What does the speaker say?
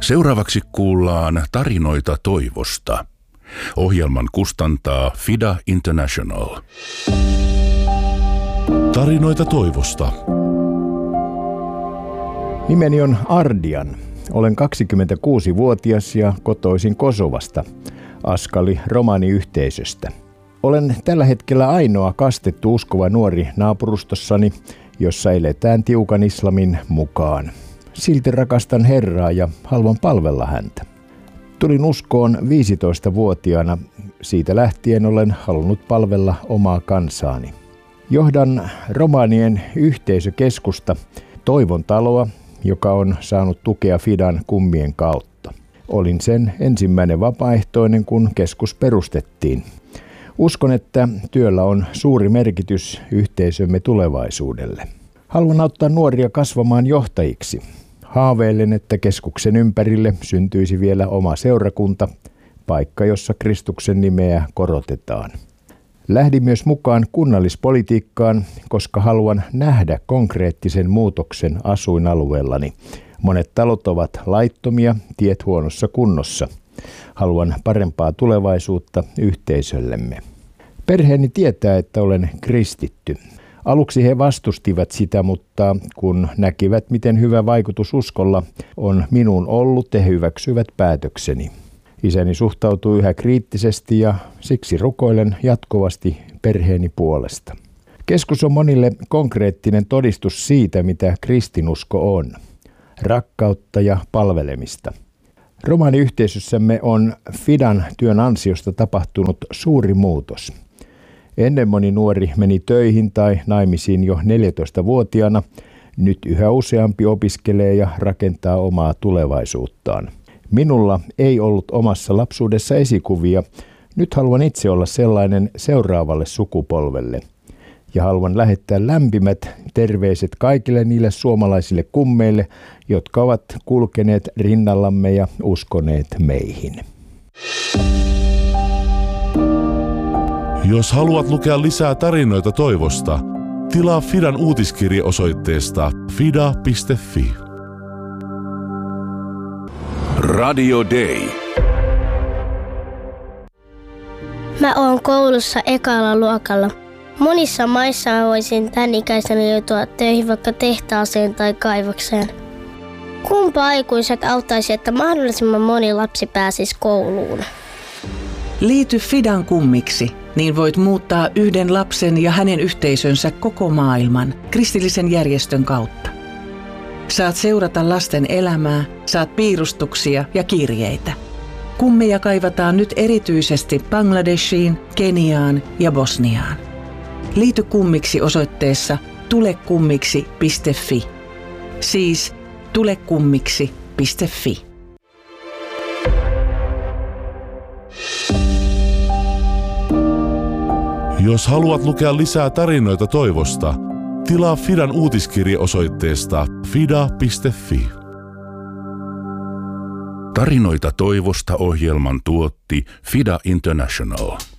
Seuraavaksi kuullaan tarinoita toivosta. Ohjelman kustantaa FIDA International. Tarinoita toivosta. Nimeni on Ardian. Olen 26-vuotias ja kotoisin Kosovasta, Askali romaniyhteisöstä. Olen tällä hetkellä ainoa kastettu uskova nuori naapurustossani, jossa eletään tiukan islamin mukaan. Silti rakastan Herraa ja haluan palvella häntä. Tulin uskoon 15-vuotiaana. Siitä lähtien olen halunnut palvella omaa kansaani. Johdan romanien yhteisökeskusta Toivon taloa, joka on saanut tukea FIDAn kummien kautta. Olin sen ensimmäinen vapaaehtoinen, kun keskus perustettiin. Uskon, että työllä on suuri merkitys yhteisömme tulevaisuudelle. Haluan auttaa nuoria kasvamaan johtajiksi. Haaveilen, että keskuksen ympärille syntyisi vielä oma seurakunta, paikka, jossa Kristuksen nimeä korotetaan. Lähdin myös mukaan kunnallispolitiikkaan, koska haluan nähdä konkreettisen muutoksen asuinalueellani. Monet talot ovat laittomia, tiet huonossa kunnossa. Haluan parempaa tulevaisuutta yhteisöllemme. Perheeni tietää, että olen kristitty. Aluksi he vastustivat sitä, mutta kun näkivät, miten hyvä vaikutus uskolla on minuun ollut, he hyväksyivät päätökseni. Isäni suhtautuu yhä kriittisesti ja siksi rukoilen jatkuvasti perheeni puolesta. Keskus on monille konkreettinen todistus siitä, mitä kristinusko on. Rakkautta ja palvelemista. Romaniyhteisössämme on FIDAn työn ansiosta tapahtunut suuri muutos. Ennen moni nuori meni töihin tai naimisiin jo 14-vuotiaana. Nyt yhä useampi opiskelee ja rakentaa omaa tulevaisuuttaan. Minulla ei ollut omassa lapsuudessa esikuvia. Nyt haluan itse olla sellainen seuraavalle sukupolvelle. Ja haluan lähettää lämpimät terveiset kaikille niille suomalaisille kummeille, jotka ovat kulkeneet rinnallamme ja uskoneet meihin. Jos haluat lukea lisää tarinoita toivosta, tilaa FIDAn uutiskirje osoitteesta fida.fi. Radio Day. Mä oon koulussa ekalla luokalla. Monissa maissa mä voisin tän ikäisenä joutua töihin vaikka tehtaaseen tai kaivokseen. Kumpa aikuiset auttaisi, että mahdollisimman moni lapsi pääsisi kouluun? Liity FIDAn kummiksi, niin voit muuttaa yhden lapsen ja hänen yhteisönsä koko maailman kristillisen järjestön kautta. Saat seurata lasten elämää, saat piirustuksia ja kirjeitä. Kummeja kaivataan nyt erityisesti Bangladeshiin, Keniaan ja Bosniaan. Liity kummiksi osoitteessa tulekummiksi.fi. Siis tulekummiksi.fi. Jos haluat lukea lisää tarinoita toivosta, tilaa FIDAn uutiskirje osoitteesta fida.fi. Tarinoita toivosta ohjelman tuotti FIDA International.